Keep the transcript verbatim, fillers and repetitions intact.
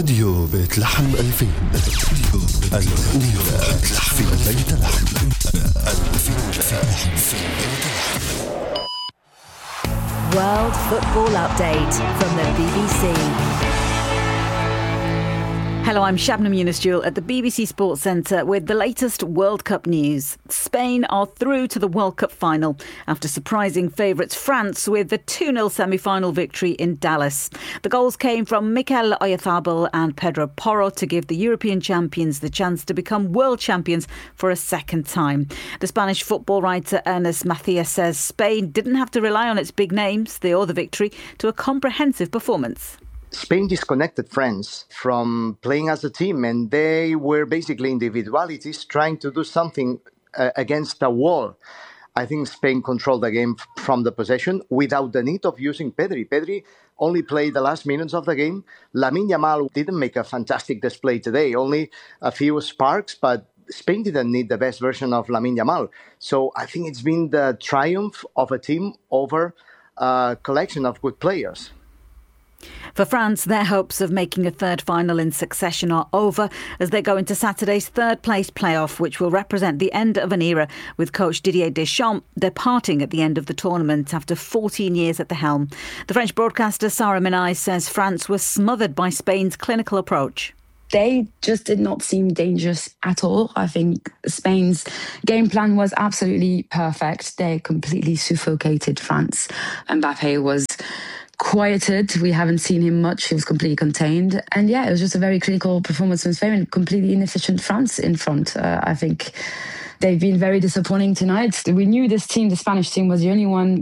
راديو بيت لحم ألفين. الأولى في بيت لحم. World Football Update from the B B C. Hello, I'm Shabnam Yunus-Jewel at the B B C Sports Centre with the latest World Cup news. Spain are through to the World Cup final after surprising favourites France with a two nil semi-final victory in Dallas. The goals came from Mikel Oyarzabal and Pedro Porro to give the European champions the chance to become world champions for a second time. The Spanish football writer Ernest Macias says Spain didn't have to rely on its big names, they owe the victory to a comprehensive performance. Spain disconnected France from playing as a team, and they were basically individualities trying to do something uh, against a wall. I think Spain controlled the game from the possession without the need of using Pedri. Pedri only played the last minutes of the game. Lamine Yamal didn't make a fantastic display today, only a few sparks, but Spain didn't need the best version of Lamine Yamal. So I think it's been the triumph of a team over a collection of good players. For France, their hopes of making a third final in succession are over as they go into Saturday's third place playoff, which will represent the end of an era, with coach Didier Deschamps departing at the end of the tournament after fourteen years at the helm. The French broadcaster Sarah Minay says France was smothered by Spain's clinical approach. They just did not seem dangerous at all. I think Spain's game plan was absolutely perfect. They completely suffocated France. Mbappe was quieted. We haven't seen him much. He was completely contained. And yeah, it was just a very clinical performance from Spain and completely inefficient France in front. Uh, I think they've been very disappointing tonight. We knew this team, the Spanish team, was the only one